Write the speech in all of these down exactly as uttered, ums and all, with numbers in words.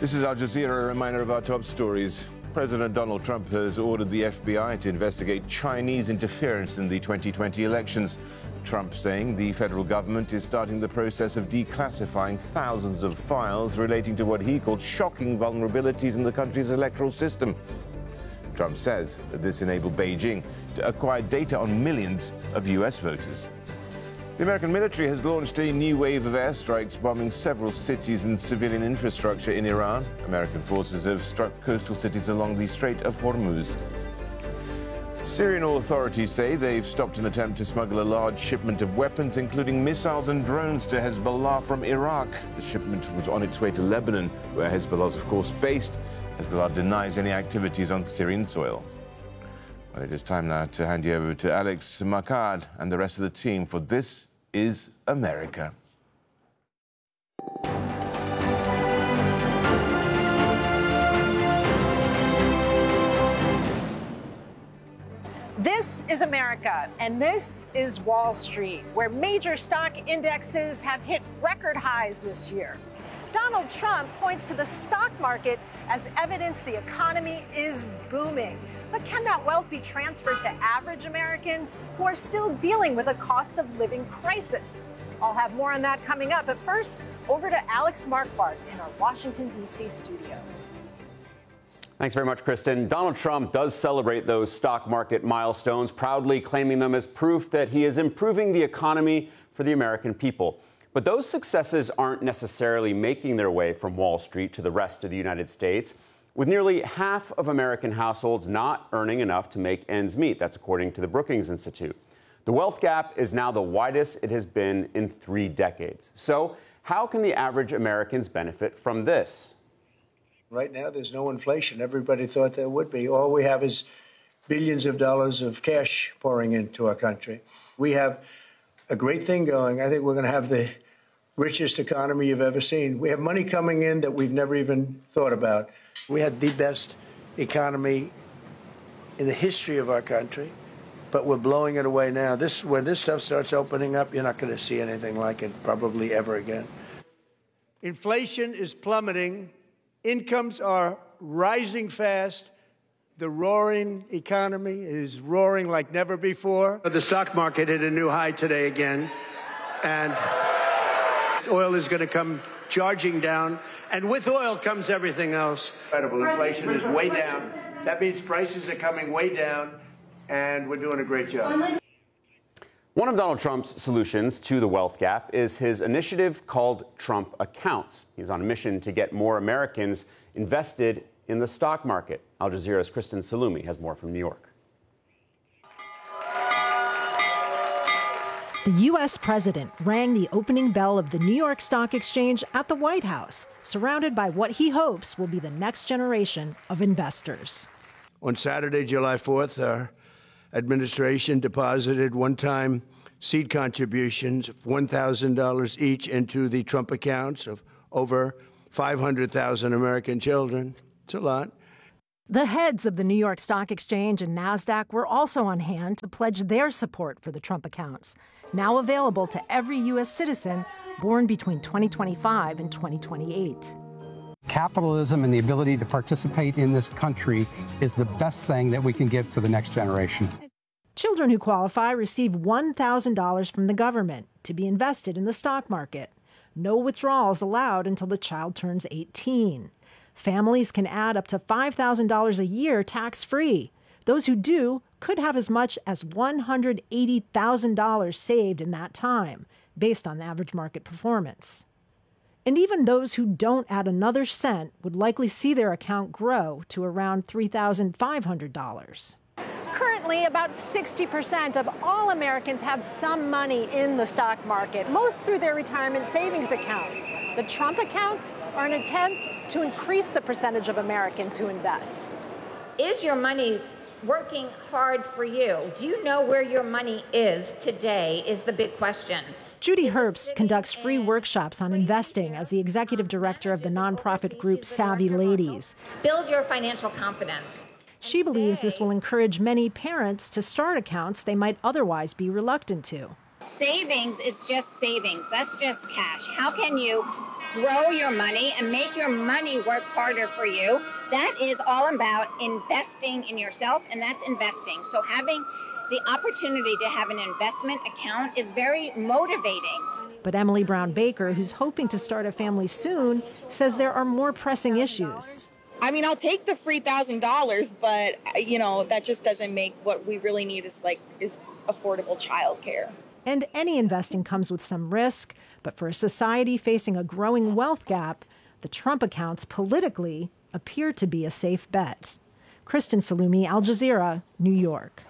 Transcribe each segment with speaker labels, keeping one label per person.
Speaker 1: This is Al Jazeera, a reminder of our top stories. President Donald Trump has ordered the F B I to investigate Chinese interference in the twenty twenty elections. Trump saying the federal government is starting the process of declassifying thousands of files relating to what he called shocking vulnerabilities in the country's electoral system. Trump says that this enabled Beijing to acquire data on millions of U S voters. The American military has launched a new wave of airstrikes, bombing several cities and civilian infrastructure in Iran. American forces have struck coastal cities along the Strait of Hormuz. Syrian authorities say they've stopped an attempt to smuggle a large shipment of weapons, including missiles and drones, to Hezbollah from Iraq. The shipment was on its way to Lebanon, where Hezbollah is, of course, based. Hezbollah denies any activities on Syrian soil. Well, it is time now to hand you over to Alex Marcad and the rest of the team for This is America.
Speaker 2: This is America, and this is Wall Street, where major stock indexes have hit record highs this year. Donald Trump points to the stock market as evidence the economy is booming. But can that wealth be transferred to average Americans who are still dealing with a cost of living crisis? I'll have more on that coming up. But first, over to Alex Marquardt in our Washington, D C studio.
Speaker 3: Thanks very much, Kristen. Donald Trump does celebrate those stock market milestones, proudly claiming them as proof that he is improving the economy for the American people. But those successes aren't necessarily making their way from Wall Street to the rest of the United States, with nearly half of American households not earning enough to make ends meet. That's according to the Brookings Institute. The wealth gap is now the widest it has been in three decades. So how can the average Americans benefit from this?
Speaker 4: Right now, there's no inflation. Everybody thought there would be. All we have is billions of dollars of cash pouring into our country. We have a great thing going. I think we're going to have the richest economy you've ever seen. We have money coming in that we've never even thought about. We had the best economy in the history of our country, but we're blowing it away now. This, when this stuff starts opening up, you're not going to see anything like it probably ever again. Inflation is plummeting. Incomes are rising fast. The roaring economy is roaring like never before. The stock market hit a new high today again, and oil is going to come charging down, and with oil comes everything else. Incredible. Inflation is way down. That means prices are coming way down, and we're doing a great job.
Speaker 3: One of Donald Trump's solutions to the wealth gap is his initiative called Trump Accounts. He's on a mission to get more Americans invested in the stock market. Al Jazeera's Kristen Salumi has more from New York.
Speaker 2: The U S president rang the opening bell of the New York Stock Exchange at the White House, surrounded by what he hopes will be the next generation of investors.
Speaker 4: On Saturday, July fourth, our administration deposited one-time seed contributions of one thousand dollars each into the Trump accounts of over five hundred thousand American children. It's a lot.
Speaker 2: The heads of the New York Stock Exchange and NASDAQ were also on hand to pledge their support for the Trump accounts, now available to every U S citizen born between twenty twenty-five and twenty twenty-eight.
Speaker 5: Capitalism and the ability to participate in this country is the best thing that we can give to the next generation.
Speaker 2: Children who qualify receive one thousand dollars from the government to be invested in the stock market. No withdrawals allowed until the child turns eighteen. Families can add up to five thousand dollars a year tax-free. Those who do could have as much as one hundred eighty thousand dollars saved in that time, based on average market performance. And even those who don't add another cent would likely see their account grow to around three thousand five hundred dollars. Currently, about sixty percent of all Americans have some money in the stock market, most through their retirement savings accounts. The Trump accounts are an attempt to increase the percentage of Americans who invest.
Speaker 6: Is your money working hard for you? Do you know where your money is today is the big question.
Speaker 2: Judy Herbst conducts free workshops on investing as the executive director of the nonprofit group Savvy Ladies.
Speaker 6: Build your financial confidence.
Speaker 2: She believes this will encourage many parents to start accounts they might otherwise be reluctant to.
Speaker 7: Savings is just savings. That's just cash. How can you
Speaker 6: grow your money and make your money work harder for you. That is all about investing in yourself, and that's investing. So having the opportunity to have an investment account is very motivating.
Speaker 2: But Emily Brown Baker, who's hoping to start a family soon, says there are more pressing issues.
Speaker 7: I mean, I'll take the free thousand dollars, but you know, that just doesn't make what we really need is like is affordable childcare.
Speaker 2: And any investing comes with some risk, but for a society facing a growing wealth gap, the Trump accounts politically appear to be a safe bet. Kristen Salumi, Al Jazeera, New York.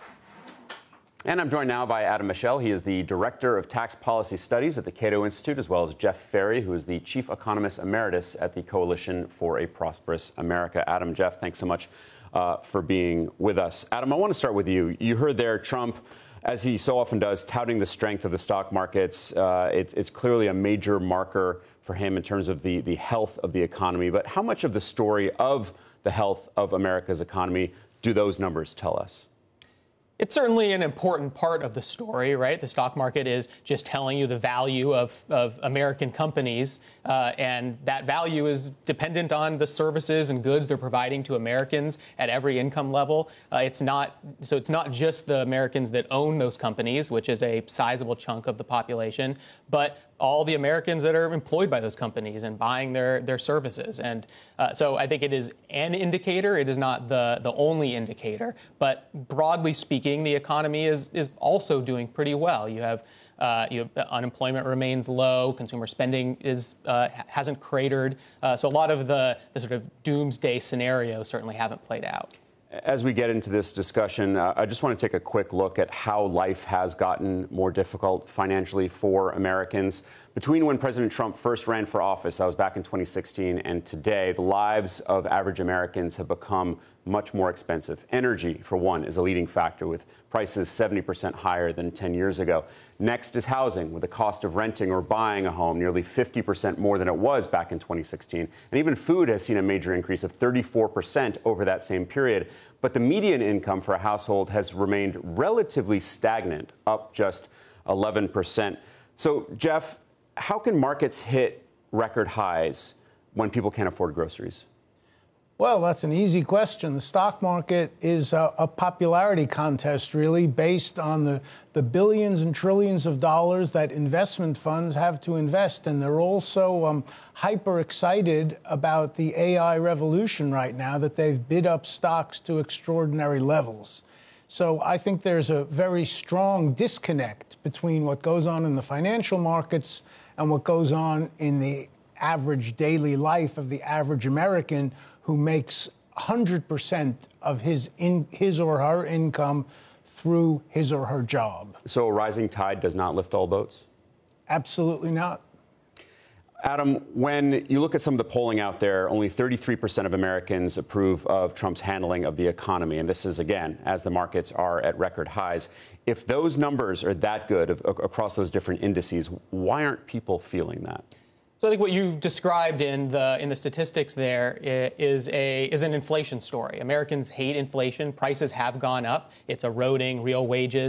Speaker 3: And I'm joined now by Adam Michel. He is the Director of Tax Policy Studies at the Cato Institute, as well as Jeff Ferry, who is the Chief Economist Emeritus at the Coalition for a Prosperous America. Adam, Jeff, thanks so much uh, for being with us. Adam, I want to start with you. You heard there Trump, as he so often does, touting the strength of the stock markets. Uh, it's, it's clearly a major marker for him in terms of the, the health of the economy. But how much of the story of the health of America's economy do those numbers tell us?
Speaker 8: It's certainly an important part of the story, right? The stock market is just telling you the value of, of American companies, uh, and that value is dependent on the services and goods they're providing to Americans at every income level. Uh, it's not so it's not just the Americans that own those companies, which is a sizable chunk of the population, but all the Americans that are employed by those companies and buying their, their services. And uh, so I think it is an indicator. It is not the, the only indicator. But broadly speaking, the economy is, is also doing pretty well. You have, uh, you have unemployment remains low. Consumer spending is uh, hasn't cratered. Uh, so a lot of the, the sort of doomsday scenarios certainly haven't played out.
Speaker 3: As we get into this discussion, uh, I just want to take a quick look at how life has gotten more difficult financially for Americans. Between when President Trump first ran for office, that was back in twenty sixteen, and today, the lives of average Americans have become much more expensive. Energy, for one, is a leading factor, with prices seventy percent higher than ten years ago. Next is housing, with the cost of renting or buying a home nearly fifty percent more than it was back in twenty sixteen. And even food has seen a major increase of thirty-four percent over that same period. But the median income for a household has remained relatively stagnant, up just eleven percent. So, Jeff, how can markets hit record highs when people can't afford groceries?
Speaker 9: Well, that's an easy question. The stock market is a, a popularity contest, really, based on the, the billions and trillions of dollars that investment funds have to invest. And they're also um, hyper excited about the A I revolution right now, that they've bid up stocks to extraordinary levels. So I think there's a very strong disconnect between what goes on in the financial markets and what goes on in the average daily life of the average American, who makes one hundred percent of his in his or her income through his or her job.
Speaker 3: So a rising tide does not lift all boats?
Speaker 9: Absolutely not.
Speaker 3: Adam, when you look at some of the polling out there, only thirty-three percent of Americans approve of Trump's handling of the economy. And this is, again, as the markets are at record highs. If those numbers are that good of, across those different indices, why aren't people feeling that?
Speaker 8: So I think what you described in the in the statistics there is a is an inflation story. Americans hate inflation. Prices have gone up. It's eroding real wages.